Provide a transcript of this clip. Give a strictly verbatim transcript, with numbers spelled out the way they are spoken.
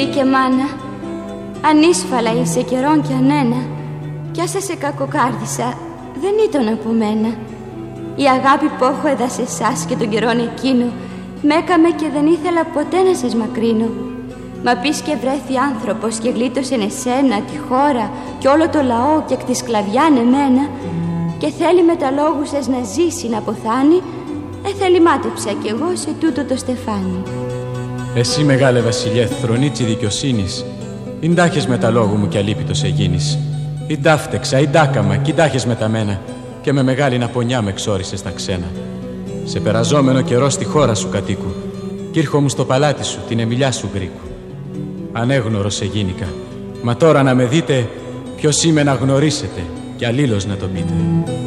και μάνα, ανίσφαλα είσαι καιρόν κι ανένα, κι άσα σε κακοκάρδισα, δεν ήταν από μένα. Η αγάπη που έχω έδα σε εσάς και τον καιρόν εκείνο μ' έκαμε και δεν ήθελα ποτέ να σας μακρύνω. Μα πεις και βρέθη άνθρωπος και γλίτωσεν εσένα, τη χώρα και όλο το λαό και εκ τη σκλαβιάν εμένα, και θέλει με τα λόγου σας να ζήσει, να αποθάνει, ε θέλει μάτεψα κι εγώ σε τούτο το στεφάνι. Εσύ μεγάλε βασιλιέ, θρονίτσι δικαιοσύνης, ειν τάχες με τα λόγου μου κι αλίπητος εγίνης. Ειν ταύτεξα, ειν τάκαμα, κι τάχες με τα μένα, και με μεγάλη απονιά με εξόρισες στα ξένα. Σε περαζόμενο καιρό στη χώρα σου κατοίκου, κι ήρχω μου στο παλάτι σου την εμιλιά σου γκρίκου. Ανέγνωρος εγίνηκα, μα τώρα να με δείτε, ποιος είμαι να γνωρίσετε, κι αλλήλως να το πείτε.